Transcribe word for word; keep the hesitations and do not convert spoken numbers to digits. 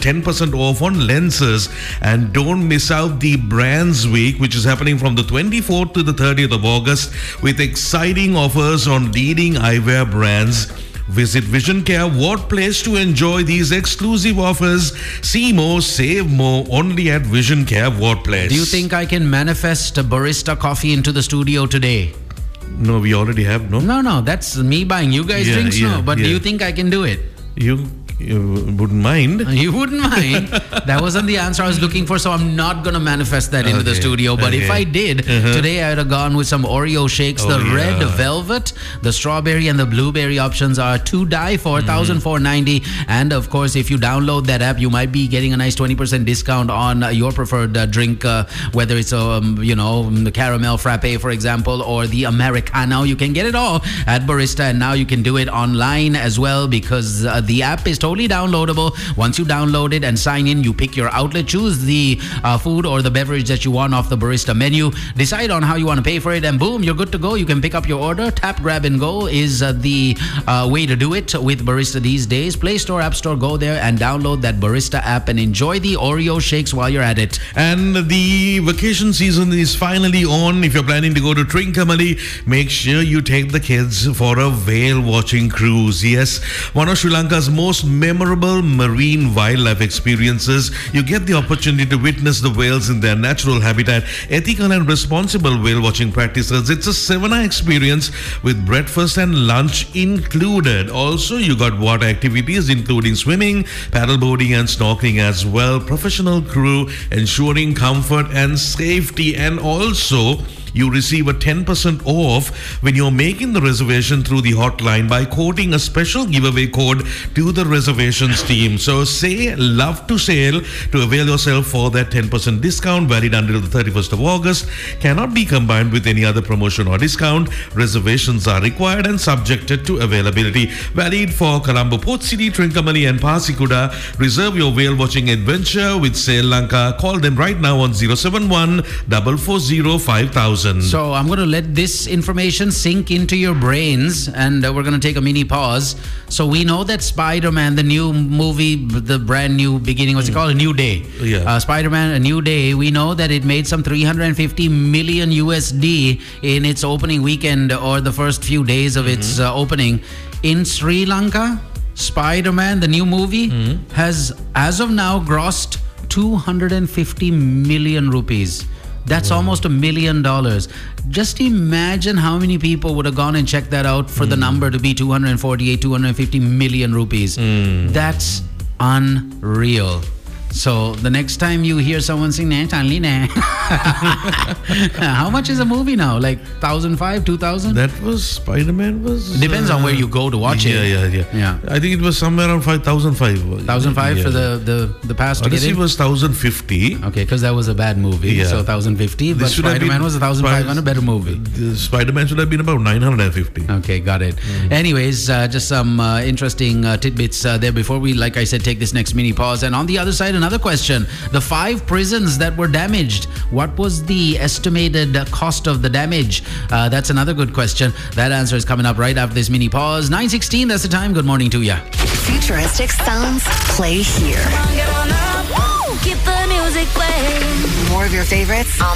ten percent off on lenses. And don't miss out the Brands Week, which is happening from the twenty-fourth to the thirtieth of August with exciting offers on leading eyewear brands. Visit Vision Care What Place to enjoy these exclusive offers. See more, save more, only at Vision Care What Place. Do you think I can manifest a barista coffee into the studio today? No, we already have, no? No, no, that's me buying you guys Yeah, drinks, yeah, no. But yeah. do you think I can do it? You, you wouldn't mind? You wouldn't mind. That wasn't the answer I was looking for, so I'm not going to manifest that into the Okay, studio. But okay. if I did, Uh-huh. today I would have gone with some Oreo shakes. Oh, the red yeah. velvet, the strawberry and the blueberry options are to die for, Mm-hmm. one thousand four hundred ninety dollars. And of course, if you download that app, you might be getting a nice twenty percent discount on uh, your preferred uh, drink, uh, whether it's, um, you know, the caramel frappe, for example, or the Americano. You can get it all at Barista, and now you can do it online as well because uh, the app is totally downloadable. Once you download it and sign in, you pick your outlet, choose the uh, food or the beverage that you want off the Barista menu, decide on how you want to pay for it, and boom, you're good to go. You can pick up your order. Tap, grab, and go is uh, the uh, way to do it with Barista these days. Play Store, App Store, go there and download that Barista app and enjoy the Oreo shakes while you're at it. And the vacation season is finally on. If you're planning to go to Trincomalee, make sure you take the kids for a whale watching cruise. Yes, one of Sri Lanka's most memorable marine wildlife experiences. You get the opportunity to witness the whales in their natural habitat, ethical and responsible whale watching practices. It's a seven-hour experience with breakfast and lunch included. Also, you got water activities including swimming, paddleboarding and snorkeling as well. Professional crew ensuring comfort and safety, and also you receive a ten percent off when you're making the reservation through the hotline by quoting a special giveaway code to the reservations team. So say love to sail to avail yourself for that ten percent discount valid until the thirty-first of August. Cannot be combined with any other promotion or discount. Reservations are required and subjected to availability. Valid for Colombo, Port City, Trincomalee and Pasikuda. Reserve your whale watching adventure with Sail Lanka. Call them right now on zero seven one, four four zero, five thousand. So I'm going to let this information sink into your brains, and uh, we're going to take a mini pause. So we know that Spider-Man, the new movie, the brand new beginning, what's it called? A New Day. Yeah. Uh, Spider-Man, A New Day. We know that it made some three hundred fifty million U S D in its opening weekend or the first few days of mm-hmm. its uh, opening. In Sri Lanka, Spider-Man, the new movie, mm-hmm. has, as of now, grossed two hundred fifty million rupees. That's wow. almost a million dollars. Just imagine how many people would have gone and checked that out for mm. the number to be two hundred forty-eight, two hundred fifty million rupees. Mm. That's unreal. So the next time you hear someone sing, nah, Chanli, nah. How much is a movie now? Like one thousand five, two thousand? That was, Spider-Man was... It depends uh, on where you go to watch yeah, it. Yeah, yeah, yeah. I think it was somewhere around five thousand five. one thousand five yeah. for the, the, the pass to Odyssey get in? It was one thousand fifty. Okay, because that was a bad movie. Yeah. So one thousand fifty. But Spider-Man was one thousand five hundred, better movie. Spider-Man should have been about nine hundred fifty. Okay, got it. Mm. Anyways, uh, just some uh, interesting uh, tidbits uh, there before we, like I said, take this next mini pause. And on the other side, another question. The five prisons that were damaged, what was the estimated cost of the damage? Uh, that's another good question. That answer is coming up right after this mini pause. nine sixteen, that's the time. Good morning to ya. Futuristic sounds play here. Come on, get on up. Woo! Keep the music playing. More of your favorites on